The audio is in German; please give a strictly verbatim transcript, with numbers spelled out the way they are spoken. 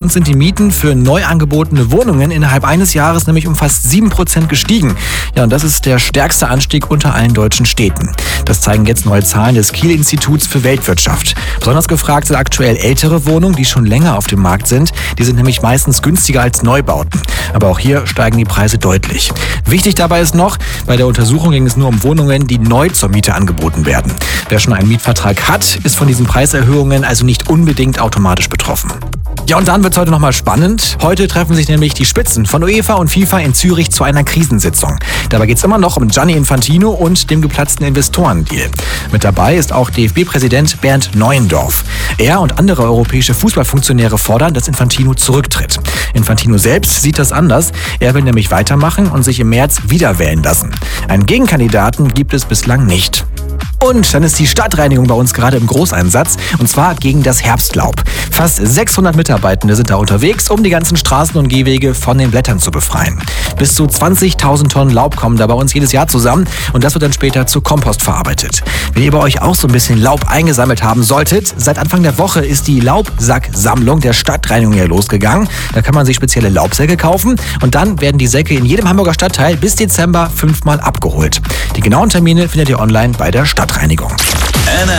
uns sind die Mieten für neu angebotene Wohnungen innerhalb eines Jahres nämlich um fast sieben Prozent gestiegen. Ja, und das ist der stärkste Anstieg unter allen deutschen Städten. Das zeigen jetzt neue Zahlen des Kiel-Instituts für Weltwirtschaft. Besonders gefragt sind aktuell ältere Wohnungen, die schon länger auf dem Markt sind. Die sind nämlich meistens günstiger als Neubauten. Aber auch hier steigen die Preise deutlich. Wichtig dabei ist noch, bei der Untersuchung ging es nur um Wohnungen, die neu zur Miete angeboten werden. Wer schon einen Mietvertrag hat, ist von diesen Preiserhöhungen also nicht unbedingt automatisch betroffen. Ja, und dann wird es heute nochmal spannend. Heute treffen sich nämlich die Spitzen von UEFA und FIFA in Zürich zu einer Krisensitzung. Dabei geht es immer noch um Gianni Infantino und dem geplatzten Investorendeal. Mit dabei ist auch D F B-Präsident Bernd Neuendorf. Er und andere europäische Fußballfunktionäre fordern, dass Infantino zurücktritt. Infantino selbst sieht das anders. Er will nämlich weitermachen und sich im März wieder wählen lassen. Einen Gegenkandidaten gibt es bislang nicht. Und dann ist die Stadtreinigung bei uns gerade im Großeinsatz, und zwar gegen das Herbstlaub. Fast sechshundert Mitarbeitende sind da unterwegs, um die ganzen Straßen und Gehwege von den Blättern zu befreien. Bis zu zwanzigtausend Tonnen Laub kommen da bei uns jedes Jahr zusammen und das wird dann später zu Kompost verarbeitet. Wenn ihr bei euch auch so ein bisschen Laub eingesammelt haben solltet, seit Anfang der Woche ist die Laubsacksammlung der Stadtreinigung ja losgegangen. Da kann man sich spezielle Laubsäcke kaufen und dann werden die Säcke in jedem Hamburger Stadtteil bis Dezember fünfmal abgeholt. Die genauen Termine findet ihr online bei der Stadtreinigung. N